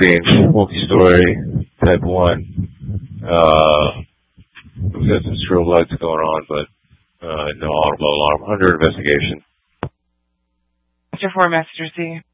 screen, multi-story, type 1. We've got some strobe lights going on, but no audible alarm. Under investigation. Mr. 4, Master C.